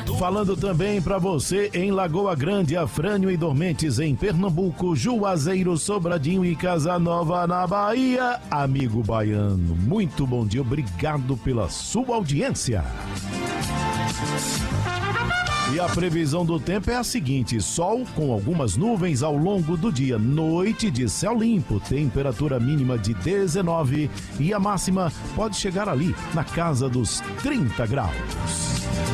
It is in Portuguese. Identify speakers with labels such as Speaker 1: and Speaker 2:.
Speaker 1: Falando também para você em Lagoa Grande, Afrânio e Dormentes em Pernambuco, Juazeiro, Sobradinho e Casa Nova na Bahia. Amigo baiano, muito bom dia, obrigado pela sua audiência. E a previsão do tempo é a seguinte: sol com algumas nuvens ao longo do dia, noite de céu limpo, temperatura mínima de 19 e a máxima pode chegar ali na casa dos 30 graus.